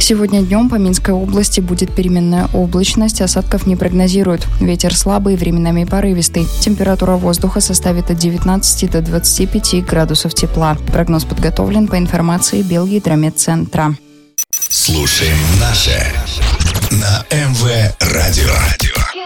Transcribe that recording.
Сегодня днем по Минской области будет переменная облачность, осадков не прогнозируют. Ветер слабый, временами порывистый. Температура воздуха составит от 19 до 25 градусов тепла. Прогноз подготовлен по информации Белгидрометцентра. Слушаем наше на МВ Радио.